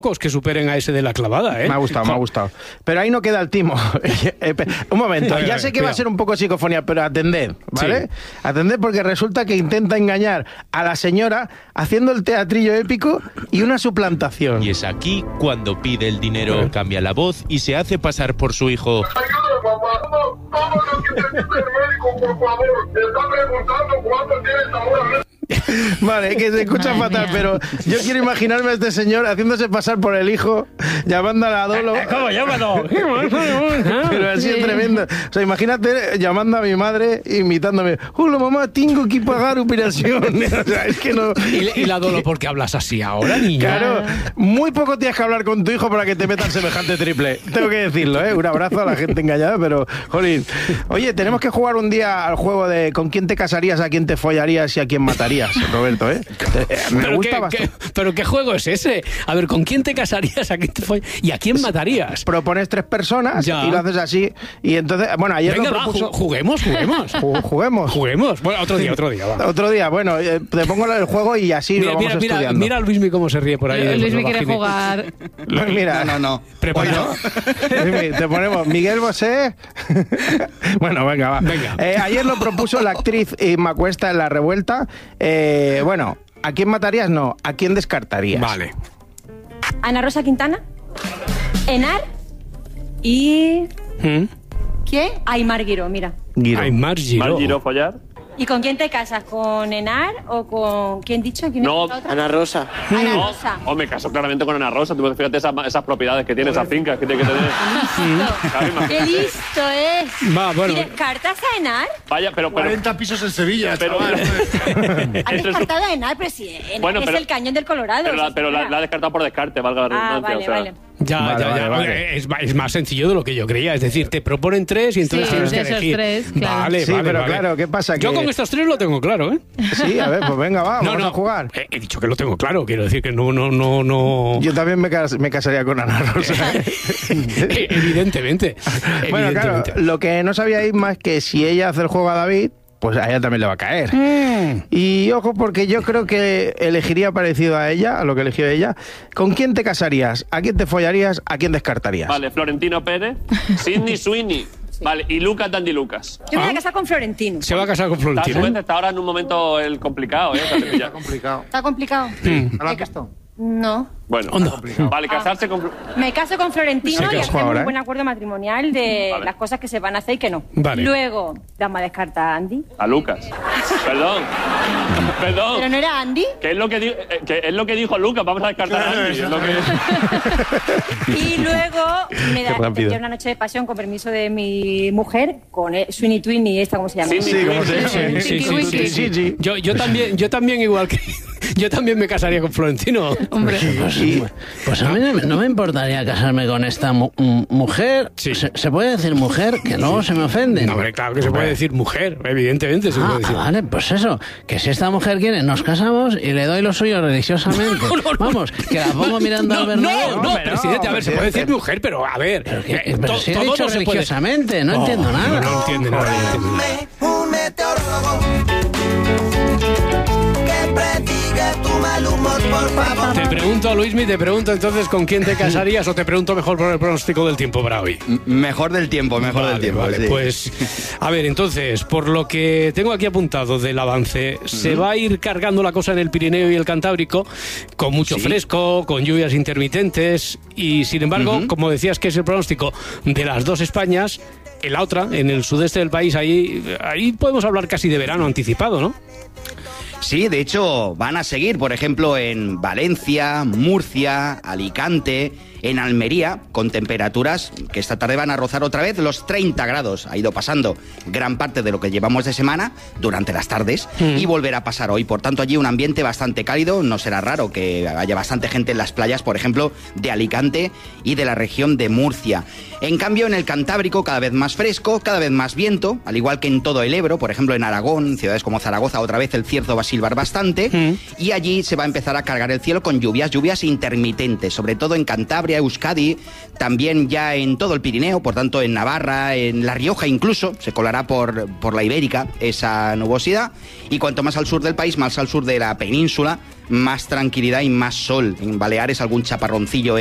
que superen a ese de la clavada, ¿eh? Me ha gustado. Pero ahí no queda el timo. Un momento, ya sé que va a ser un poco psicofonía, pero atended, ¿vale? Sí. Atended, porque resulta que intenta engañar a la señora haciendo el teatrillo épico y una suplantación. Y es aquí cuando pide el dinero, cambia la voz y se hace pasar por su hijo. Ayúdame, papá. ¿Cómo lo que te dice el médico, por favor? Te está preguntando cuánto tienes ahora. Vale, que se escucha fatal, pero yo quiero imaginarme a este señor haciéndose pasar por el hijo, llamando a la Dolo. ¿Cómo? Llámalo. Pero así es tremendo. O sea, imagínate llamando a mi madre, imitándome. Hola, mamá, tengo que pagar operación. O sea, es que no. ¿Y la Dolo por qué hablas así ahora, niña? Claro, muy poco tienes que hablar con tu hijo para que te metan semejante triple. Tengo que decirlo, ¿eh? Un abrazo a la gente engañada, pero, jolín. Oye, tenemos que jugar un día al juego de con quién te casarías, a quién te follarías y a quién matarías. Roberto, ¿eh? Me gusta bastante. ¿Pero qué juego es ese? A ver, ¿con quién te casarías, a quién te y a quién matarías? Propones 3 personas y lo haces así. Y entonces, bueno, ayer venga, lo propuso... Juguemos. Juguemos. Bueno, otro día, va. Otro día, bueno, te pongo el juego y así lo vamos estudiando. Mira a Luismi cómo se ríe por ahí. Luismi quiere jugar. Mira, no. Preparado. Te ponemos Miguel Bosé. Bueno, venga, va. Ayer lo propuso la actriz Inma Cuesta en La Revuelta. Bueno, ¿a quién matarías? No, ¿a quién descartarías? Vale. Ana Rosa Quintana, Enar y... ¿Quién? Aymar Guiró, mira. Aymar Guiró. follar. ¿Y con quién te casas? ¿Con Enar o con... ¿Quién dicho? ¿Quién no, Ana Rosa. Ana Rosa. Oh, me caso claramente con Ana Rosa. Tú fíjate esas propiedades que tiene, esas fincas que tiene que tener. ¡Qué listo es! Va, bueno. ¿Y descartas a Enar? Vaya, pero 40 pisos en Sevilla, pero, ¿Has descartado a Enar? Pero si Enar es el cañón del Colorado. Pero la ha descartado por descarte, valga la redundancia. Vale. Ya. Es más sencillo de lo que yo creía. Es decir, te proponen 3 y entonces tienes que elegir. 3, claro. Vale, pero claro, ¿qué pasa? Yo con estos 3 lo tengo claro, ¿eh? Sí, a ver, pues venga, vamos a jugar. He dicho que lo tengo claro, quiero decir que no... Yo también me casaría con Ana Rosa. Evidentemente. Bueno, claro, lo que no sabía Isma es que si ella hace el juego a David, pues a ella también le va a caer. Y ojo, porque yo creo que elegiría parecido a ella, a lo que eligió ella. ¿Con quién te casarías? ¿A quién te follarías? ¿A quién descartarías? Vale, Florentino Pérez, Sidney Sweeney. Vale, y Lucas Dandy Lucas. Yo me voy a casar con Florentino. Se va a casar con Florentino. Está ahora en un momento complicado, ¿eh? Está complicado. ¿No lo has visto? No. Bueno, vale, casarse con... Me caso con Florentino y hacemos ahora, un buen acuerdo matrimonial de las cosas que se van a hacer y que no. Vale. Luego, dame a descartar a Andy. A Lucas. Perdón. ¿Pero no era Andy? Que es lo que dijo Lucas, vamos a descartar a Andy. Y luego tendría una noche de pasión con permiso de mi mujer, con Sweeney Tweeney, esta, ¿cómo se llama? Sí, ¿cómo se llama? Sí. Yo también igual que... Yo también me casaría con Florentino. Hombre. Pues a mí no me importaría casarme con esta mujer. Sí. ¿Se puede decir mujer? Que luego se me ofenden. No, hombre, claro que se puede decir mujer, evidentemente se puede decir. Vale, pues eso, que si esta mujer quiere, nos casamos y le doy lo suyo religiosamente. No. Vamos, que la pongo mirando al Bernabéu. No, presidente, a ver, se puede decir mujer, pero a ver. Pero si he dicho religiosamente, no entiendo nada. No entiende nada. Un meteorólogo que prediga tu mal humor, por favor. Te pregunto a Luismi, te pregunto entonces con quién te casarías o te pregunto mejor por el pronóstico del tiempo para hoy. Mejor del tiempo. Vale, sí. Pues a ver, entonces, por lo que tengo aquí apuntado del avance, se va a ir cargando la cosa en el Pirineo y el Cantábrico, con mucho fresco, con lluvias intermitentes y sin embargo, como decías que es el pronóstico de las dos Españas, en la otra, en el sudeste del país, ahí podemos hablar casi de verano anticipado, ¿no? Sí, de hecho, van a seguir, por ejemplo, en Valencia, Murcia, Alicante, en Almería, con temperaturas que esta tarde van a rozar otra vez los 30 grados. Ha ido pasando gran parte de lo que llevamos de semana durante las tardes y volverá a pasar hoy. Por tanto, allí un ambiente bastante cálido. No será raro que haya bastante gente en las playas, por ejemplo, de Alicante y de la región de Murcia. En cambio, en el Cantábrico, cada vez más fresco, cada vez más viento, al igual que en todo el Ebro, por ejemplo, en Aragón, ciudades como Zaragoza, otra vez el cierzo va a silbar bastante y allí se va a empezar a cargar el cielo con lluvias intermitentes, sobre todo en Cantabria, Euskadi, también ya en todo el Pirineo, por tanto en Navarra, en La Rioja incluso, se colará por la Ibérica esa nubosidad, y cuanto más al sur del país, más al sur de la península, más tranquilidad y más sol. En Baleares algún chaparroncillo